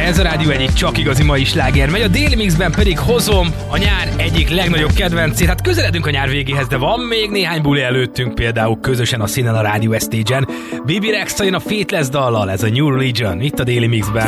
ez a rádió egyik csak igazi mai sláger megy, a Daily Mixben pedig hozom a nyár egyik legnagyobb kedvencét. Hát közeledünk a nyár végéhez, de van még néhány buli előttünk, például közösen a színen a Rádió Stage-en. Bibi Rexa jön a Faithless dallal, ez a New Religion, itt a Daily Mixben.